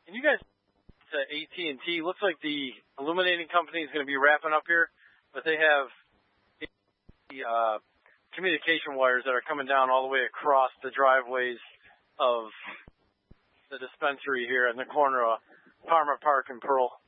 Can you guys to AT&T? Looks like the illuminating company is going to be wrapping up here, but they have the communication wires that are coming down all the way across the driveways of the dispensary here in the corner of Palmer Park and Pearl.